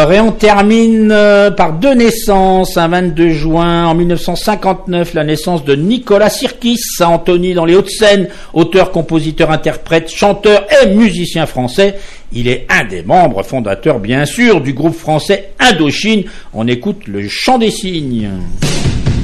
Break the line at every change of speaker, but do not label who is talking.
Et on termine par deux naissances. Un 22 juin en 1959, la naissance de Nicolas Sirkis à Antony dans les Hauts-de-Seine, auteur, compositeur, interprète, chanteur et musicien français. Il est un des membres fondateurs, bien sûr, du groupe français Indochine. On écoute le chant des cygnes.